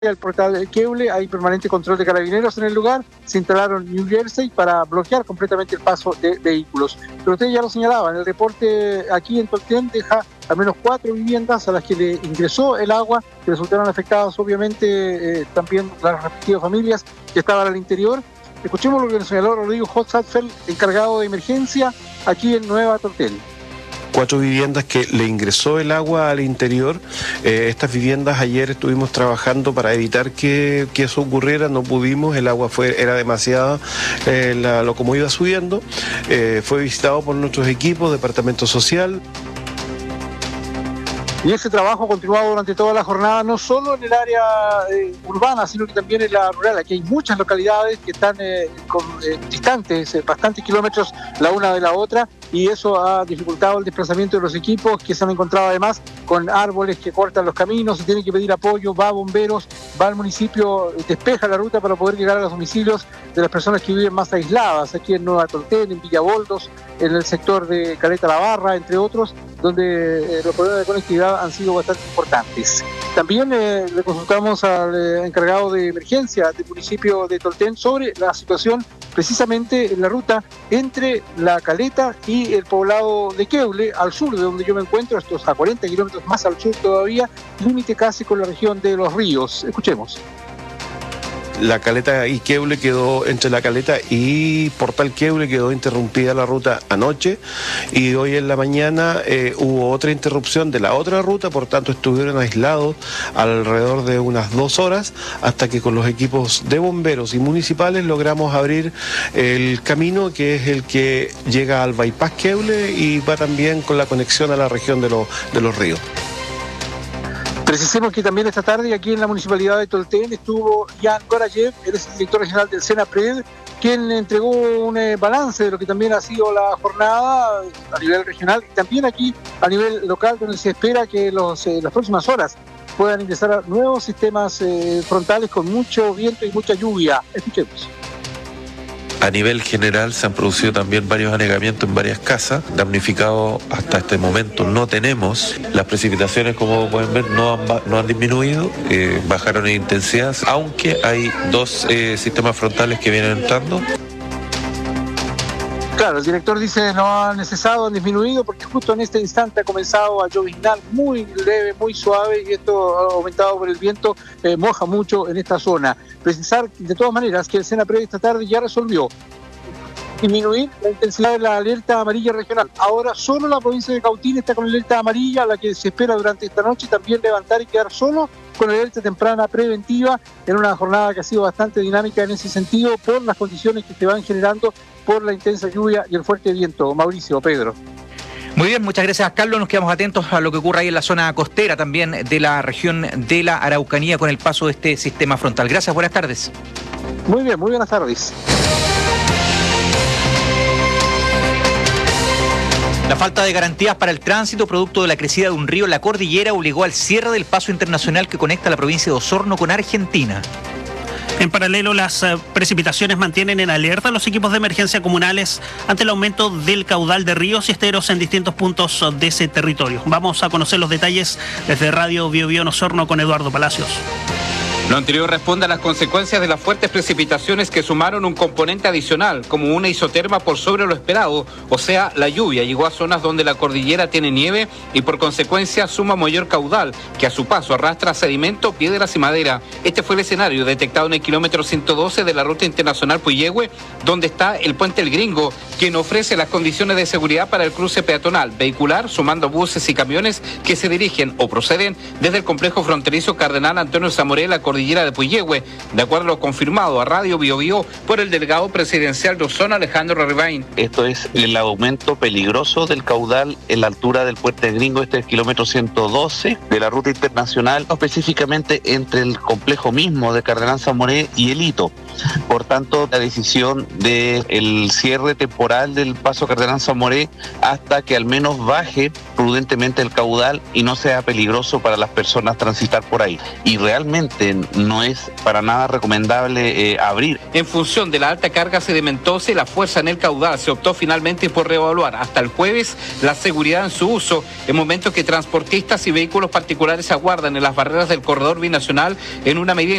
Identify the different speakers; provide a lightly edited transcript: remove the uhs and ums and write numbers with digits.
Speaker 1: el portal Queble, hay permanente control de carabineros en el lugar, se instalaron New Jersey para bloquear completamente el paso de vehículos. Pero ustedes ya lo señalaban, el reporte aquí en Tolten deja al menos 4 viviendas a las que le ingresó el agua, que resultaron afectadas obviamente también las respectivas familias que estaban al interior. Escuchemos lo que nos señaló Rodrigo Hotzapfel, encargado de emergencia aquí en Nueva Tolten.
Speaker 2: 4 viviendas que le ingresó el agua al interior. Estas viviendas ayer estuvimos trabajando para evitar que eso ocurriera, no pudimos, el agua era demasiada, como iba subiendo. Fue visitado por nuestros equipos, Departamento Social.
Speaker 1: Y ese trabajo ha continuado durante toda la jornada, no solo en el área urbana, sino que también en la rural. Aquí hay muchas localidades que están distantes, bastantes kilómetros la una de la otra, y eso ha dificultado el desplazamiento de los equipos, que se han encontrado además con árboles que cortan los caminos, se tiene que pedir apoyo, va a bomberos, va al municipio, despeja la ruta para poder llegar a los domicilios de las personas que viven más aisladas, aquí en Nueva Tolten, en Villaboldos, en el sector de Caleta La Barra, entre otros, donde los problemas de conectividad han sido bastante importantes. También le consultamos al encargado de emergencia del municipio de Tolten sobre la situación precisamente en la ruta entre La Caleta y el poblado de Queble, al sur de donde yo me encuentro, estos a 40 kilómetros más al sur todavía, límite casi con la región de Los Ríos. Escuchemos.
Speaker 2: La Caleta y Queble quedó, entre La Caleta y Portal Queble quedó interrumpida la ruta anoche, y hoy en la mañana hubo otra interrupción de la otra ruta, por tanto estuvieron aislados alrededor de unas 2 horas, hasta que con los equipos de bomberos y municipales logramos abrir el camino, que es el que llega al Bypass Queble y va también con la conexión a la región de los ríos.
Speaker 1: Precisemos que también esta tarde aquí en la municipalidad de Tolten estuvo Jan Gorayev, él es el director regional del SENAPRED, quien entregó un balance de lo que también ha sido la jornada a nivel regional y también aquí a nivel local, donde se espera que las próximas horas puedan ingresar nuevos sistemas frontales con mucho viento y mucha lluvia. Escuchemos.
Speaker 3: A nivel general se han producido también varios anegamientos en varias casas. Damnificados hasta este momento no tenemos. Las precipitaciones, como pueden ver, no han disminuido, bajaron en intensidad, aunque hay 2 sistemas frontales que vienen entrando.
Speaker 1: Claro, el director dice no han cesado, han disminuido, porque justo en este instante ha comenzado a lloviznar muy leve, muy suave, y esto aumentado por el viento moja mucho en esta zona. Precisar de todas maneras que el SENAPRED esta tarde ya resolvió disminuir la intensidad de la alerta amarilla regional. Ahora solo la provincia de Cautín está con alerta amarilla, la que se espera durante esta noche también levantar y quedar solo con alerta temprana preventiva, en una jornada que ha sido bastante dinámica en ese sentido por las condiciones que se van generando por la intensa lluvia y el fuerte viento. Mauricio, Pedro.
Speaker 4: Muy bien, muchas gracias, Carlos. Nos quedamos atentos a lo que ocurre ahí en la zona costera también de la región de la Araucanía con el paso de este sistema frontal. Gracias, buenas tardes.
Speaker 1: Muy bien, muy buenas tardes.
Speaker 4: La falta de garantías para el tránsito, producto de la crecida de un río en la cordillera, obligó al cierre del paso internacional que conecta la provincia de Osorno con Argentina.
Speaker 5: En paralelo, las precipitaciones mantienen en alerta a los equipos de emergencia comunales ante el aumento del caudal de ríos y esteros en distintos puntos de ese territorio. Vamos a conocer los detalles desde Radio Bio Bio en Osorno con Eduardo Palacios.
Speaker 6: Lo anterior responde a las consecuencias de las fuertes precipitaciones que sumaron un componente adicional, como una isoterma por sobre lo esperado, o sea, la lluvia llegó a zonas donde la cordillera tiene nieve y por consecuencia suma mayor caudal, que a su paso arrastra sedimento, piedras y madera. Este fue el escenario detectado en el kilómetro 112 de la ruta internacional Puyehue, donde está el puente El Gringo, quien ofrece las condiciones de seguridad para el cruce peatonal, vehicular, sumando buses y camiones que se dirigen o proceden desde el complejo fronterizo Cardenal Antonio Zamoré, la cordillera de Puyehue, de acuerdo a lo confirmado a Radio Bio Bio por el delegado presidencial de Osorno, Alejandro Rivain.
Speaker 7: Esto es el aumento peligroso del caudal en la altura del puente Gringo, este es el kilómetro 112 de la ruta internacional, específicamente entre el complejo mismo de Cardenal Zamoré y el Hito. Por tanto, la decisión del cierre temporal del paso Cardenal Zamoré hasta que al menos baje prudentemente el caudal y no sea peligroso para las personas transitar por ahí. Y realmente no es para nada recomendable abrir.
Speaker 6: En función de la alta carga sedimentosa y la fuerza en el caudal, se optó finalmente por reevaluar hasta el jueves la seguridad en su uso, en momentos que transportistas y vehículos particulares aguardan en las barreras del corredor binacional en una medida